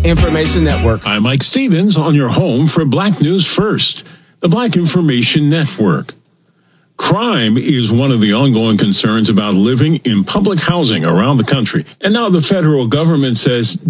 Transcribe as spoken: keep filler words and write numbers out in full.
Information Network. I'm Mike Stevens on your home for Black News First, the Black Information Network. Crime is one of the ongoing concerns about living in public housing around the country. And now the federal government says